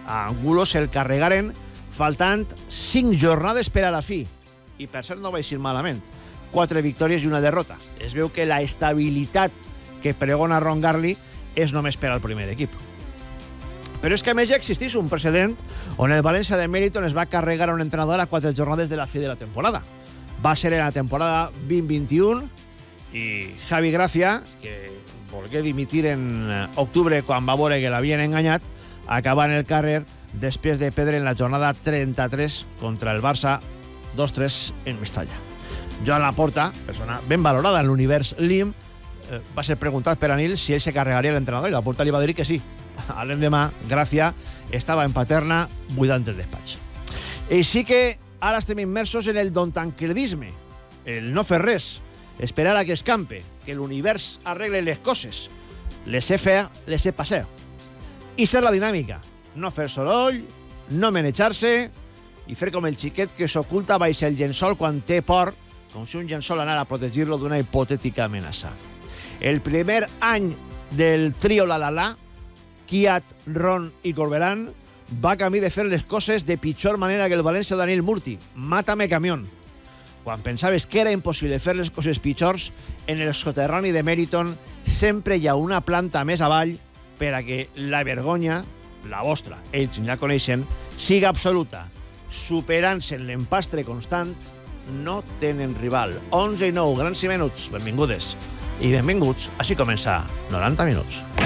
A Angulo se'l carregaren faltant 5 jornades per a la fi. I per cert no va eixir malament. 4 victòries i una derrota. Es veu que la estabilitat que pregona Ron Garley és només per al primer equip. Però és que a més ja existeix un precedent on el València de Meriton es va carregar a un entrenador a 4 jornades de la fi de la temporada. Va ser en la temporada 2021 i Javi Gracia, que volgué dimitir en octubre quan va veure que l'havien enganyat, acaba en el carrer després de perdre en la jornada 33 contra el Barça 2-3 en Mestalla. Joan Laporta, persona ben valorada en l'univers LIM, va ser preguntat per Anil si ell se carregaria l'entrenador i Laporta li va dir que sí. A l'endemà, Gràcia estava en Paterna buidant el despatx. Així que ara estem immersos en el dontancredisme, el no fer res, esperar a que escampe, que l'univers arregle les coses, laisser faire, laisser passer. I ser la dinàmica, no fer soroll, no manejar-se i fer com el xiquet que s'oculta baix el llençol quan té por, com si un llençol anara a protegir-lo d'una hipotètica amenaça. El primer any del trio La La La, Kiat, Ron i Corberán, va camí de fer les coses de pitjor manera que el València Daniel Murti. Mátame camión. Quan pensaves que era impossible fer les coses pitjors, en el soterrani de Meriton sempre hi ha una planta més avall per a que la vergonya, la vostra, ells ja coneixen, siga absoluta. Superant-se en l'empastre constant, no tenen rival. 11 i 9, grans i menuts. Benvingudes i benvinguts. Així comença 90 minuts.